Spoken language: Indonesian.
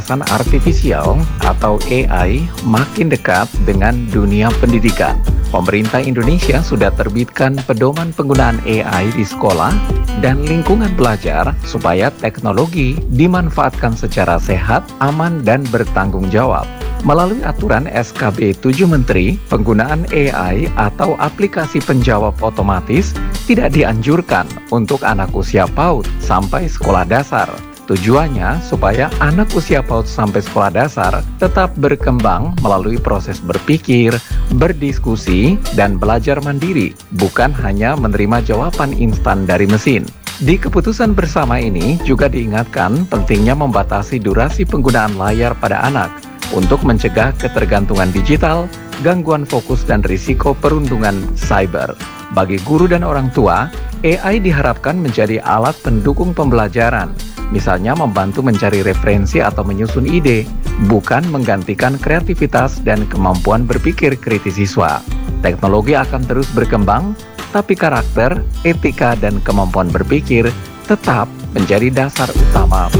Kecerdasan artifisial atau AI makin dekat dengan dunia pendidikan. Pemerintah Indonesia sudah terbitkan pedoman penggunaan AI di sekolah dan lingkungan belajar supaya teknologi dimanfaatkan secara sehat, aman, dan bertanggung jawab. Melalui aturan SKB 7 Menteri, penggunaan AI atau aplikasi penjawab otomatis tidak dianjurkan untuk anak usia PAUD sampai sekolah dasar. Tujuannya supaya anak usia PAUD sampai sekolah dasar tetap berkembang melalui proses berpikir, berdiskusi, dan belajar mandiri, bukan hanya menerima jawaban instan dari mesin. Di keputusan bersama ini juga diingatkan pentingnya membatasi durasi penggunaan layar pada anak untuk mencegah ketergantungan digital, gangguan fokus, dan risiko perundungan cyber. Bagi guru dan orang tua, AI diharapkan menjadi alat pendukung pembelajaran, misalnya membantu mencari referensi atau menyusun ide, bukan menggantikan kreativitas dan kemampuan berpikir kritis siswa. Teknologi akan terus berkembang, tapi karakter, etika, dan kemampuan berpikir tetap menjadi dasar utama